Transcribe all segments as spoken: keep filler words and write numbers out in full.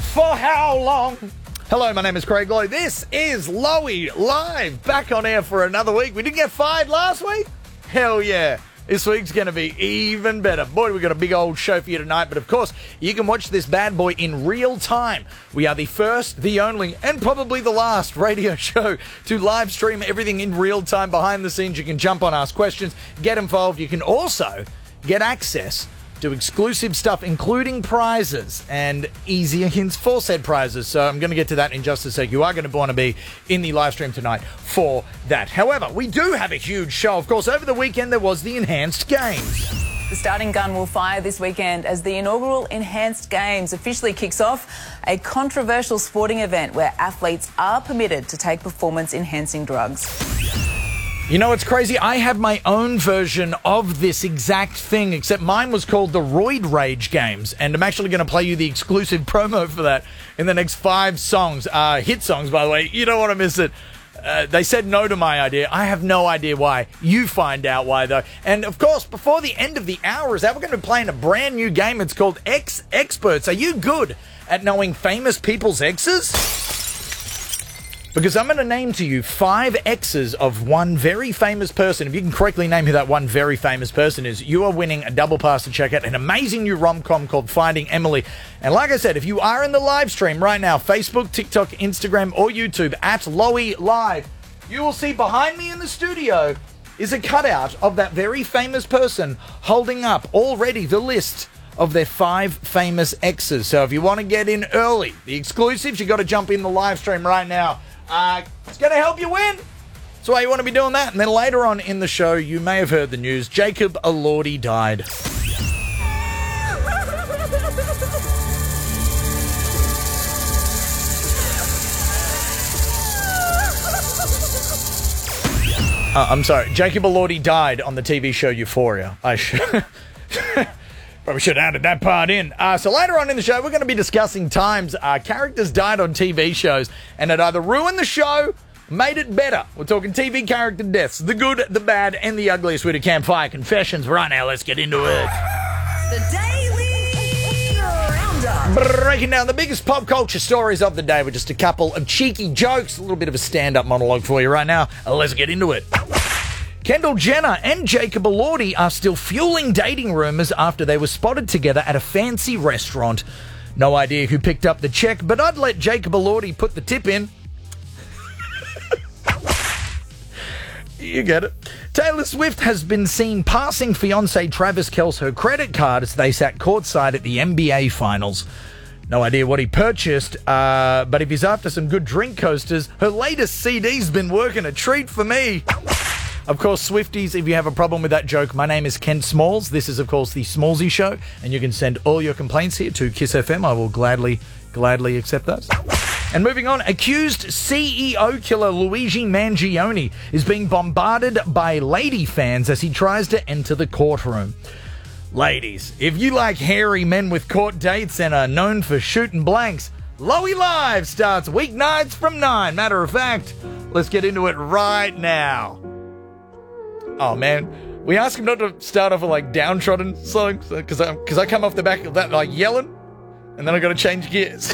For how long? Hello, my name is Craig Lowe. This is Lowy Live, back on air for another week. We didn't get fired last week? Hell yeah. This week's going to be even better. Boy, we've got a big old show for you tonight. But of course, you can watch this bad boy in real time. We are the first, the only, and probably the last radio show to live stream everything in real time behind the scenes. You can jump on, ask questions, get involved. You can also get access to exclusive stuff, including prizes and easier hints for said prizes. So I'm going to get to that in just a sec. You are going to want to be in the live stream tonight for that. However, we do have a huge show. Of course, over the weekend, there was the Enhanced Games. The starting gun will fire this weekend as the inaugural Enhanced Games officially kicks off, a controversial sporting event where athletes are permitted to take performance-enhancing drugs. You know, it's crazy. I have my own version of this exact thing, except mine was called the Roid Rage Games, and I'm actually going to play you the exclusive promo for that in the next five songs. Uh, hit songs, by the way. You don't want to miss it. Uh, they said no to my idea. I have no idea why. You find out why, though. And, of course, before the end of the hour is that we're going to be playing a brand new game. It's called X Experts. Are you good at knowing famous people's exes? Because I'm going to name to you five exes of one very famous person. If you can correctly name who that one very famous person is, you are winning a double pass to check out an amazing new rom-com called Finding Emily. And like I said, if you are in the live stream right now, Facebook, TikTok, Instagram, or YouTube, at Lowy Live, you will see behind me in the studio is a cutout of that very famous person holding up already the list of their five famous exes. So if you want to get in early, the exclusives, you got to jump in the live stream right now. Uh, it's going to help you win. That's why you want to be doing that. And then later on in the show, you may have heard the news. Jacob Elordi died. Uh, I'm sorry. Jacob Elordi died on the T V show Euphoria. I should... Probably should have added that part in. Uh, so later on in the show, we're going to be discussing times uh, characters died on T V shows and it either ruined the show, made it better. We're talking T V character deaths, the good, the bad, and the ugliest. With a Campfire Confessions. Right now, let's get into it. The Daily Roundup. Breaking down the biggest pop culture stories of the day with just a couple of cheeky jokes, a little bit of a stand-up monologue for you right now. Let's get into it. Kendall Jenner and Jacob Elordi are still fueling dating rumours after they were spotted together at a fancy restaurant. No idea who picked up the check, but I'd let Jacob Elordi put the tip in. You get it. Taylor Swift has been seen passing fiancé Travis Kelce her credit card as they sat courtside at the N B A Finals. No idea what he purchased, uh, but if he's after some good drink coasters, her latest C D's been working a treat for me. Of course, Swifties, if you have a problem with that joke, my name is Ken Smalls. This is, of course, the Smallsy Show, and you can send all your complaints here to Kiss F M. I will gladly, gladly accept those. And moving on, accused C E O killer Luigi Mangione is being bombarded by lady fans as he tries to enter the courtroom. Ladies, if you like hairy men with court dates and are known for shooting blanks, Lowy Live starts weeknights from nine. Matter of fact, let's get into it right now. Oh, man. We ask him not to start off with, like, downtrodden songs, because I, cause I come off the back of that, like, yelling, and then I got to change gears.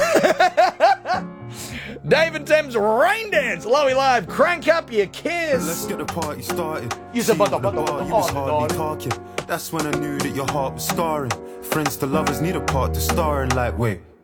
David Thames, Rain Dance, Lowy Live, crank up your kiss. Let's get the party started. You said, but the, the bar, you was hardly talking. That's when I knew that your heart was scarring. Friends to lovers need a part to star in, like, wait.